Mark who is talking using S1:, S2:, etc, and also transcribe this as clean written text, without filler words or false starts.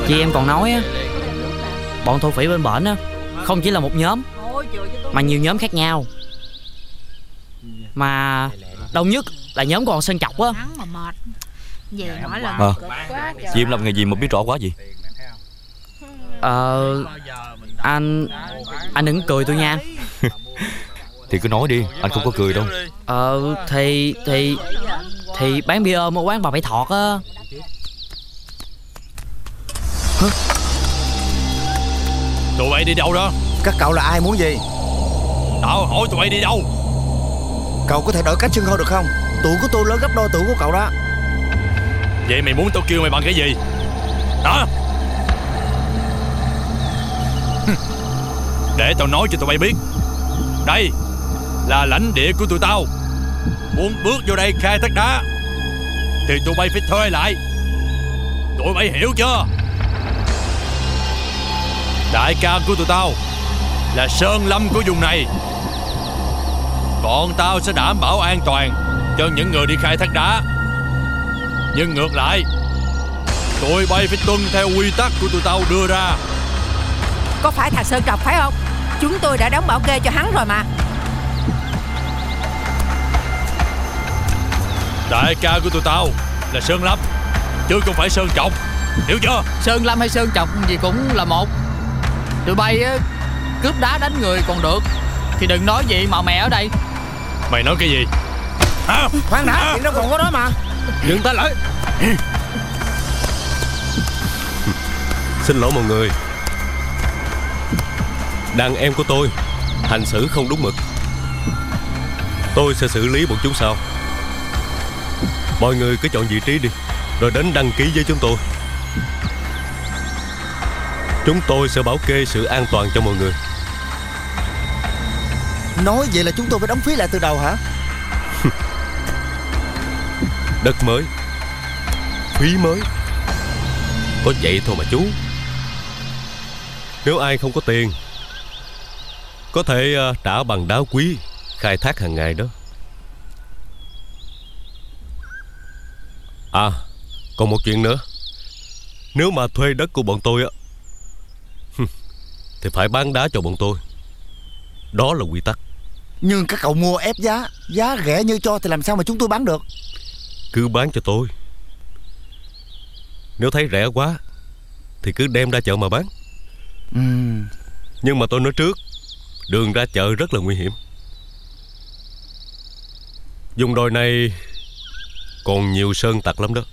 S1: Chị em còn nói á, bọn thổ phỉ bên bển á không chỉ là một nhóm mà nhiều nhóm khác nhau. Mà đông nhất là nhóm còn Sơn Chọc á.
S2: Về nói là
S3: chị em làm nghề gì mà biết rõ quá gì?
S1: Anh đừng cười tôi nha.
S3: Thì cứ nói đi, anh không có cười đâu.
S1: Thì bán bia ôm ở quán bà Bảy Thọt á.
S4: Tụi bay đi đâu đó?
S5: Các cậu là ai, muốn gì?
S4: Tao hỏi tụi bay đi đâu?
S5: Cậu có thể đổi cách xưng hô được không? Tuổi của tôi lớn gấp đôi tuổi của cậu đó.
S4: Vậy mày muốn tao kêu mày bằng cái gì? Hả? Để tao nói cho tụi bay biết, đây là lãnh địa của tụi tao. Muốn bước vô đây khai thác đá thì tụi bay phải thuê lại. Tụi bay hiểu chưa? Đại ca của tụi tao là Sơn Lâm của vùng này. Bọn tao sẽ đảm bảo an toàn cho những người đi khai thác đá. Nhưng ngược lại, tụi bay phải tuân theo quy tắc của tụi tao đưa ra.
S2: có phải thằng Sơn Trọc phải không? Chúng tôi đã đóng bảo kê cho hắn rồi mà.
S4: Đại ca của tụi tao là Sơn Lâm, chứ không phải Sơn Trọc, hiểu chưa?
S1: Sơn Lâm hay Sơn Trọc gì cũng là một. Tụi bay á, cướp đá đánh người còn được thì đừng nói gì màu mè ở đây.
S4: Mày nói cái gì? Hả?
S5: Khoan đã, chuyện đâu còn có đó mà.
S4: Dừng tay lại.
S6: Xin lỗi mọi người, đàn em của tôi hành xử không đúng mực. Tôi sẽ xử lý bọn chúng sau. Mọi người cứ chọn vị trí đi, rồi đến đăng ký với chúng tôi. Chúng tôi sẽ bảo kê sự an toàn cho mọi người.
S5: Nói vậy là chúng tôi phải đóng phí lại từ đầu hả?
S6: Đất mới, phí mới, có vậy thôi mà chú. Nếu ai không có tiền, có thể trả bằng đá quý khai thác hàng ngày đó. À, còn một chuyện nữa. Nếu mà thuê đất của bọn tôi á thì phải bán đá cho bọn tôi. Đó là quy tắc.
S5: Nhưng các cậu mua ép giá, giá rẻ như cho thì làm sao mà chúng tôi bán được?
S6: Cứ bán cho tôi. Nếu thấy rẻ quá thì cứ đem ra chợ mà bán. Nhưng mà tôi nói trước, đường ra chợ rất là nguy hiểm. Vùng đồi này còn nhiều sơn tặc lắm đó.